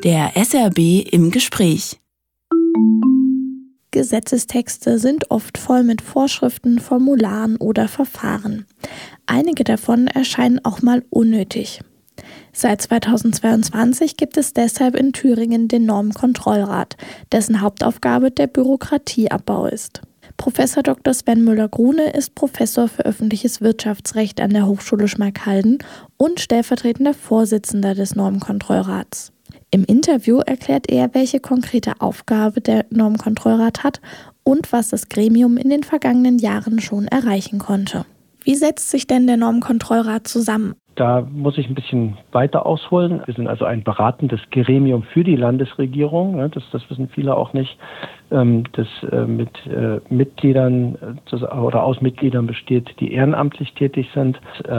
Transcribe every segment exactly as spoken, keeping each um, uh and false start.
Der S R B im Gespräch. Gesetzestexte sind oft voll mit Vorschriften, Formularen oder Verfahren. Einige davon erscheinen auch mal unnötig. Seit zweitausendzweiundzwanzig gibt es deshalb in Thüringen den Normenkontrollrat, dessen Hauptaufgabe der Bürokratieabbau ist. Professor Doktor Sven Müller-Grune ist Professor für öffentliches Wirtschaftsrecht an der Hochschule Schmalkalden und stellvertretender Vorsitzender des Normenkontrollrats. Im Interview erklärt er, welche konkrete Aufgabe der Normenkontrollrat hat und was das Gremium in den vergangenen Jahren schon erreichen konnte. Wie setzt sich denn der Normenkontrollrat zusammen? Da muss ich ein bisschen weiter ausholen. Wir sind also ein beratendes Gremium für die Landesregierung. Das, das wissen viele auch nicht. Das mit Mitgliedern oder aus Mitgliedern besteht, die ehrenamtlich tätig sind.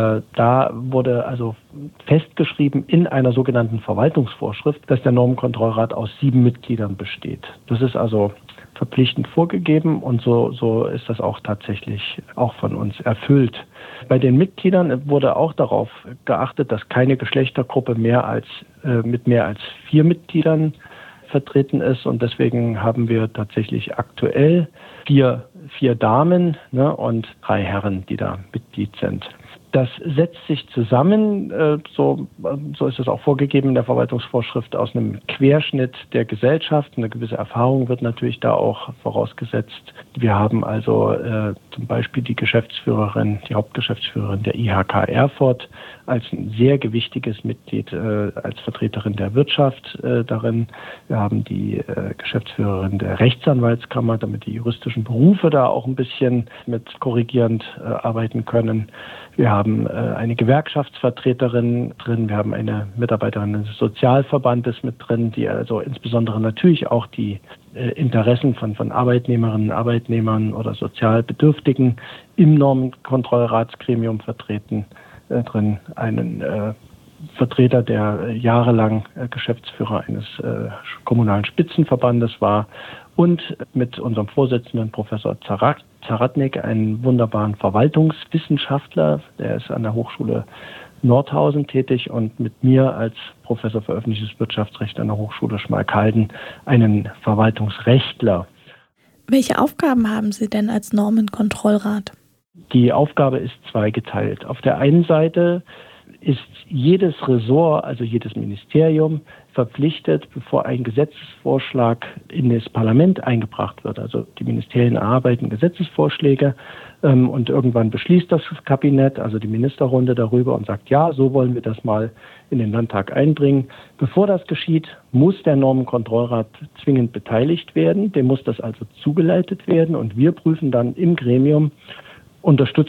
Da wurde also festgeschrieben in einer sogenannten Verwaltungsvorschrift, dass der Normenkontrollrat aus sieben Mitgliedern besteht. Das ist also verpflichtend vorgegeben und so, so ist das auch tatsächlich auch von uns erfüllt. Bei den Mitgliedern wurde auch darauf geachtet, dass keine Geschlechtergruppe mehr als, äh, mit mehr als vier Mitgliedern vertreten ist und deswegen haben wir tatsächlich aktuell vier, vier Damen, ne, und drei Herren, die da Mitglied sind. Das setzt sich zusammen, so, so ist es auch vorgegeben in der Verwaltungsvorschrift, aus einem Querschnitt der Gesellschaft. Eine gewisse Erfahrung wird natürlich da auch vorausgesetzt. Wir haben also äh, zum Beispiel die Geschäftsführerin, die Hauptgeschäftsführerin der I H K Erfurt als ein sehr gewichtiges Mitglied, äh, als Vertreterin der Wirtschaft äh, darin. Wir haben die äh, Geschäftsführerin der Rechtsanwaltskammer, damit die juristischen Berufe da auch ein bisschen mit korrigierend äh, arbeiten können. Wir haben äh, eine Gewerkschaftsvertreterin drin, wir haben eine Mitarbeiterin des Sozialverbandes mit drin, die also insbesondere natürlich auch die äh, Interessen von, von Arbeitnehmerinnen, Arbeitnehmern oder Sozialbedürftigen im Normenkontrollratsgremium vertreten, äh, drin. Einen äh, Vertreter, der jahrelang äh, Geschäftsführer eines äh, kommunalen Spitzenverbandes war und mit unserem Vorsitzenden Professor Zarat Zaratnik, einen wunderbaren Verwaltungswissenschaftler, der ist an der Hochschule Nordhausen tätig und mit mir als Professor für öffentliches Wirtschaftsrecht an der Hochschule Schmalkalden einen Verwaltungsrechtler. Welche Aufgaben haben Sie denn als Normenkontrollrat? Die Aufgabe ist zweigeteilt. Auf der einen Seite ist jedes Ressort, also jedes Ministerium, verpflichtet, bevor ein Gesetzesvorschlag in das Parlament eingebracht wird. Also die Ministerien erarbeiten Gesetzesvorschläge ähm, und irgendwann beschließt das Kabinett, also die Ministerrunde darüber und sagt, ja, so wollen wir das mal in den Landtag einbringen. Bevor das geschieht, muss der Normenkontrollrat zwingend beteiligt werden. Dem muss das also zugeleitet werden und wir prüfen dann im Gremium, unterstützt